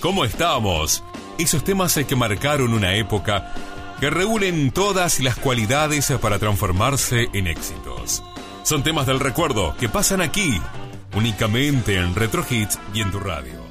¿Cómo estamos? Esos temas que marcaron una época, que reúnen todas las cualidades para transformarse en éxitos. Son temas del recuerdo que pasan aquí, únicamente en Retro Hits y en tu radio.